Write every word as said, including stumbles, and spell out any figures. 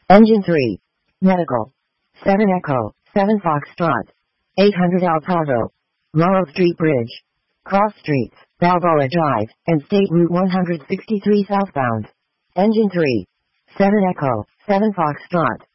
Engine three. Medical. seven Echo, seven Foxtrot. eight hundred El Paso. Laurel Street Bridge. Cross Streets, Balboa Drive, and State Route one sixty-three southbound. Engine three. seven Echo, seven Foxtrot.